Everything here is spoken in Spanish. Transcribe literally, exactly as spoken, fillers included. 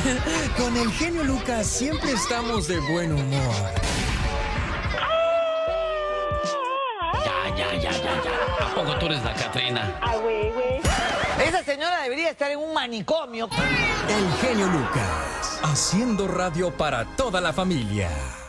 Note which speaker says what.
Speaker 1: Con el genio Lucas siempre estamos de buen humor.
Speaker 2: Ya, ya, ya, ya, ya. ¿A poco tú eres la Catrina?
Speaker 3: Ah, güey, güey.
Speaker 4: Esa señora debería estar en un manicomio.
Speaker 1: El genio Lucas, haciendo radio para toda la familia.